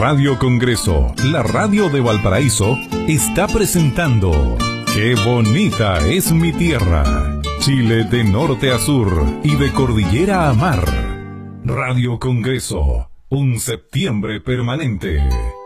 Radio Congreso, la radio de Valparaíso, está presentando ¡Qué bonita es mi tierra! Chile de norte a sur y de cordillera a mar. Radio Congreso, un septiembre permanente.